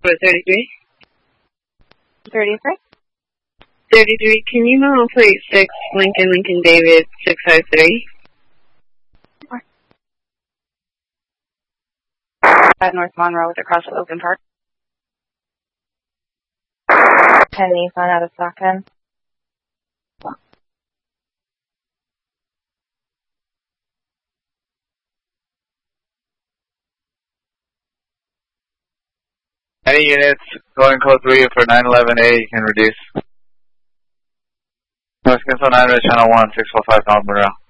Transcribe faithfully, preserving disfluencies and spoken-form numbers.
What, thirty-three? thirty-three? thirty-three, can you move on plate six, Lincoln, Lincoln, David, six five three? At North Monroe with across the open park. ten Nissan out of stock ten. Any units going code three for nine eleven A, you can reduce. North Kinsel nine, Red Channel one, six four five North Monroe.